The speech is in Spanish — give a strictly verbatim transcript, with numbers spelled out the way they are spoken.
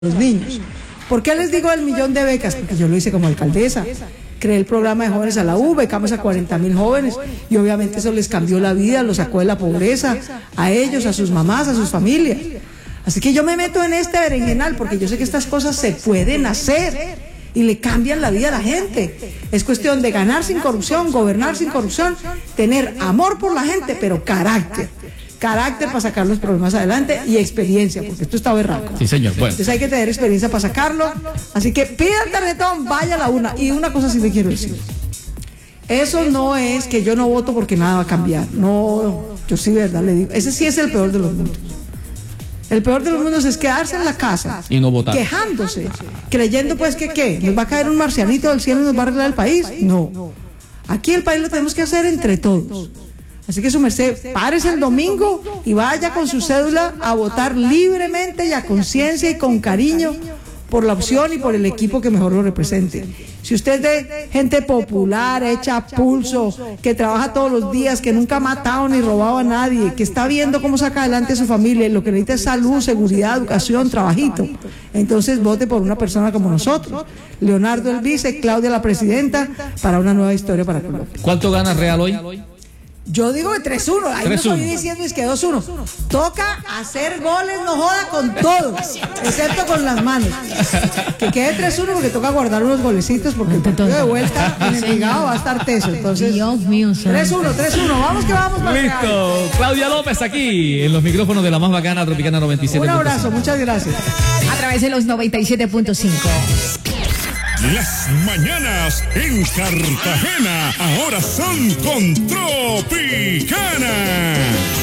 los niños. ¿Por qué les digo el millón de becas? Porque yo lo hice como alcaldesa. Creé el programa de jóvenes a la U, becamos a cuarenta mil jóvenes y obviamente eso les cambió la vida, los sacó de la pobreza, a ellos, a sus mamás, a sus familias. Así que yo me meto en este berenjenal porque yo sé que estas cosas se pueden hacer y le cambian la vida a la gente. Es cuestión de ganar sin corrupción, gobernar sin corrupción, tener amor por la gente, pero carácter. Carácter para sacar los problemas adelante y experiencia, porque esto está berraco. Sí, señor. Bueno. Entonces hay que tener experiencia para sacarlo. Así que pida el tarjetón, vaya a la una. Y una cosa sí le quiero decir. Eso no es que yo no voto porque nada va a cambiar. No, yo sí, verdad, le digo. Ese sí es el peor de los mundos. El peor de los mundos es quedarse en la casa y no votar, quejándose, creyendo pues que qué, nos va a caer un marcianito del cielo y nos va a arreglar el país. No. Aquí el país lo tenemos que hacer entre todos. Así que su merced, párese el domingo y vaya con su cédula a votar libremente y a conciencia y con cariño por la opción y por el equipo que mejor lo represente. Si usted es de gente popular, hecha a pulso, que trabaja todos los días, que nunca ha matado ni robado a nadie, que está viendo cómo saca adelante a su familia y lo que necesita es salud, seguridad, educación, trabajito, entonces vote por una persona como nosotros. Leonardo el vice, Claudia la presidenta, para una nueva historia para Colombia. ¿Cuánto gana Real hoy? Yo digo que tres uno, ahí no estoy diciendo es que dos uno. Toca hacer goles, no joda, con todo, excepto con las manos. Que quede tres uno porque toca guardar unos golecitos porque el partido de vuelta en el Envigado va a estar teso. Entonces, Dios mío, tres uno, tres uno, vamos que vamos para Listo, Claudia López aquí en los micrófonos de la más bacana Tropicana noventa y siete. Un abrazo, muchas gracias. A través de los noventa y siete punto cinco. Las mañanas en Cartagena ahora son con Tropicana.